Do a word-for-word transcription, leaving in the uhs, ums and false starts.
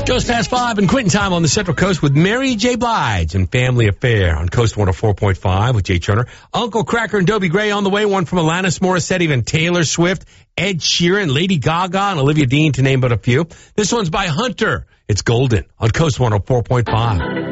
Just past five and Quitting time on the Central Coast with Mary J. Blige and Family Affair on Coast one oh four point five with Jay Turner. Uncle Cracker and Dobie Gray on the way. One from Alanis Morissette, even Taylor Swift, Ed Sheeran, Lady Gaga, and Olivia Dean, to name but a few. This one's by Hunter. It's Golden on Coast one oh four point five.